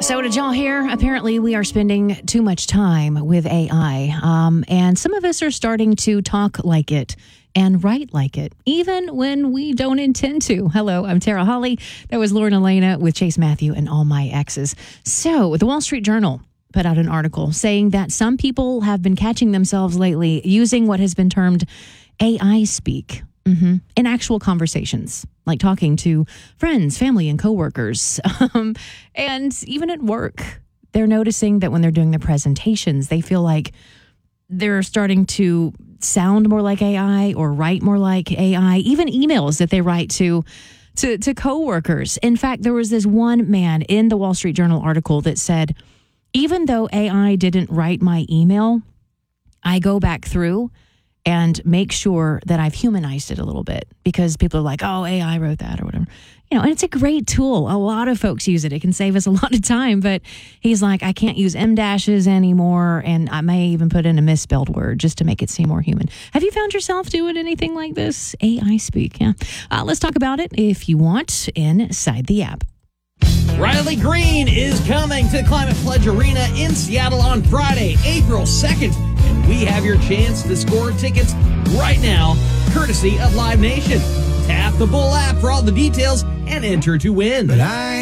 So did y'all hear? Apparently, we are spending too much time with AI, and some of us are starting to talk like it and write like it, even when we don't intend to. Hello, I'm Tara Hawley. That was Lauren Elena with Chase Matthew and All My Exes. So the Wall Street Journal put out an article saying that some people have been catching themselves lately using what has been termed AI speak in actual conversations, like talking to friends, family, and coworkers. And even at work, they're noticing that when they're doing their presentations, they feel like they're starting to sound more like AI or write more like AI, even emails that they write to coworkers. In fact, there was this one man in the Wall Street Journal article that said, even though AI didn't write my email, I go back through and make sure that I've humanized it a little bit, because people are like, oh, AI wrote that or whatever. And it's a great tool. A lot of folks use it. It can save us a lot of time. But he's like, I can't use M dashes anymore. And I may even put in a misspelled word just to make it seem more human. Have you found yourself doing anything like this? AI speak, yeah. Let's talk about it if you want inside the app. Riley Green is coming to Climate Pledge Arena in Seattle on Friday, April 2nd. And we have your chance to score tickets right now, courtesy of Live Nation. Tap the Bull app for all the details and enter to win.